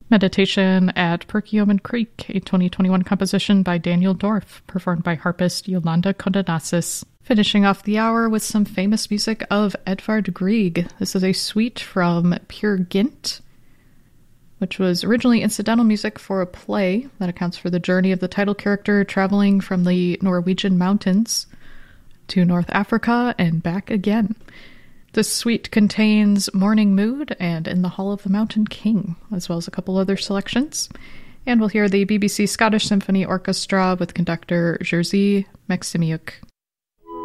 Meditation at Perkiomen Creek, a 2021 composition by Daniel Dorff, performed by harpist Yolanda Condonasis. Finishing off the hour with some famous music of Edvard Grieg. This is a suite from Peer Gynt, which was originally incidental music for a play that accounts for the journey of the title character traveling from the Norwegian mountains to North Africa and back again. This suite contains Morning Mood and In the Hall of the Mountain King, as well as a couple other selections. And we'll hear the BBC Scottish Symphony Orchestra with conductor Jerzy Maksymyuk.